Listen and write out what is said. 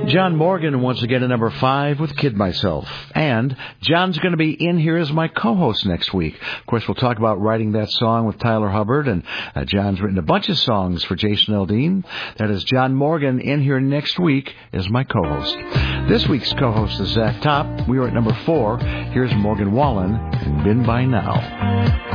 John Morgan once again at number 5 with Kid Myself. And John's going to be in here as my co-host next week. Of course, we'll talk about writing that song with Tyler Hubbard. And John's written a bunch of songs for Jason Aldean. That is John Morgan in here next week as my co-host. This week's co-host is Zach Top. We were at number 4. Here's Morgan Wallen, Been By Now.